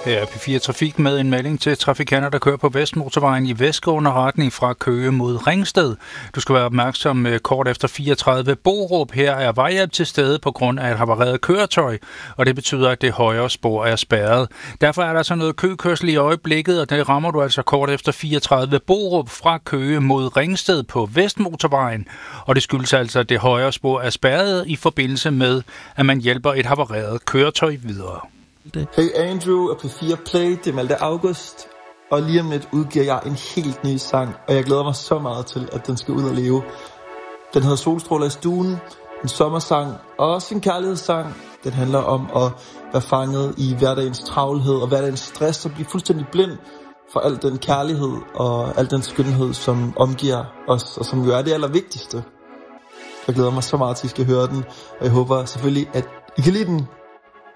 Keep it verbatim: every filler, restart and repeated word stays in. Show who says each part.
Speaker 1: Her er P fire Trafik med en melding til trafikanter, der kører på Vestmotorvejen i vestgående retning fra Køge mod Ringsted. Du skal være opmærksom kort efter fireogtredive Borup. Her er vejhjælp til stede på grund af et havareret køretøj, og det betyder, at det højre spor er spærret. Derfor er der så noget køkørsel i øjeblikket, og det rammer du altså kort efter fireogtredive Borup fra Køge mod Ringsted på Vestmotorvejen. Og det skyldes altså, at det højre spor er spærret i forbindelse med, at man hjælper et havareret køretøj videre.
Speaker 2: Hey Andrew og P fire Play, det er Malte August, og lige om lidt udgiver jeg en helt ny sang, og jeg glæder mig så meget til, at den skal ud og leve. Den hedder Solstråler i stuen, en sommersang og også en kærlighedssang. Den handler om at være fanget i hverdagens travlhed og hverdagens stress og blive fuldstændig blind for al den kærlighed og al den skønhed, som omgiver os, og som jo er det allervigtigste. Jeg glæder mig så meget til, at I skal høre den, og jeg håber selvfølgelig, at I kan lide den.